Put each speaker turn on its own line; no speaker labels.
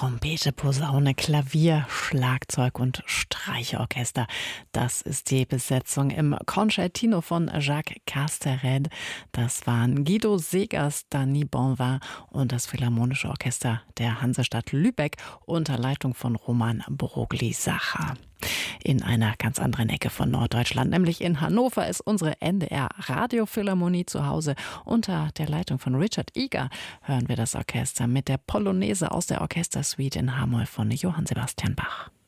Trompete, Posaune, Klavier, Schlagzeug und Streichorchester. Das ist die Besetzung im Concertino von Jacques Castered. Das waren Guido Segers, Dany Bonvin und das Philharmonische Orchester der Hansestadt Lübeck unter Leitung von Roman Broglie-Sacher. In einer ganz anderen Ecke von Norddeutschland, nämlich in Hannover, ist unsere NDR-Radiophilharmonie zu Hause. Unter der Leitung von Richard Eager hören wir das Orchester mit der Polonaise aus der Orchestersuite in H-Moll von Johann Sebastian Bach.